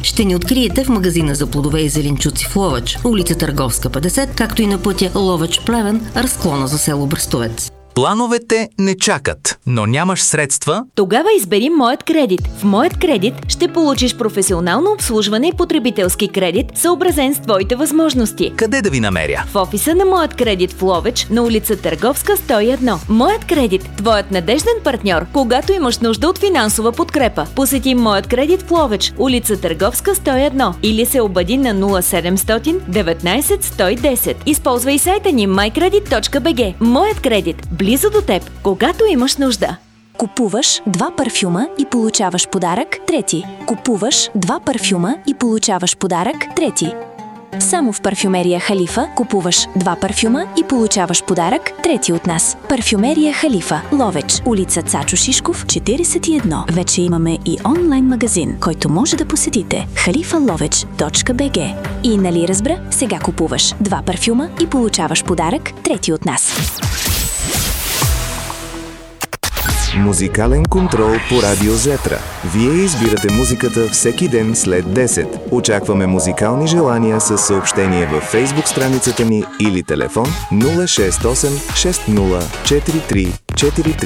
ще ни откриете в магазина за плодове и зеленчуци в Ловеч, улица Търговска 50, както и на пътя Ловеч-Плевен, разклона за село Брестовец. Плановете не чакат, но нямаш средства? Тогава избери Моят кредит. В Моят кредит ще получиш професионално обслужване и потребителски кредит, съобразен с твоите възможности. Къде да ви намеря? В офиса на Моят кредит в Ловеч, на улица Търговска 101. Моят кредит – твоят надежден партньор, когато имаш нужда от финансова подкрепа. Посети Моят кредит в Ловеч, улица Търговска 101 или се обади на 0700 19 110. Използвай сайта ни mycredit.bg. Моят кредит – близо до теб, когато имаш нужда. Купуваш 2 парфюма и получаваш подарък трети. Купуваш 2 парфюма и получаваш подарък трети. Само в парфюмерия Халифа купуваш 2 парфюма и получаваш подарък трети от нас. Парфюмерия Халифа, Ловеч, улица Цачо Шишков, 41. Вече имаме и онлайн магазин, който може да посетите khalifalовеч.bg. И нали разбра, сега купуваш 2 парфюма и получаваш подарък трети от нас. Музикален контрол по Радио Зетра. Вие избирате музиката всеки ден след 10. Очакваме музикални желания с съобщение във Facebook страницата ни или телефон 068 60 43 43